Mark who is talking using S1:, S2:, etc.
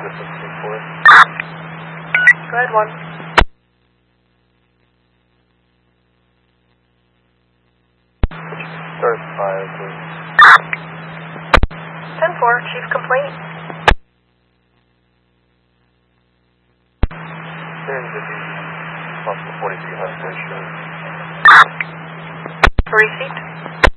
S1: Go ahead, 1.
S2: Start 5, please.
S1: 10-4, chief complaint.
S2: Here's the possible 43 high station.
S1: Receipt.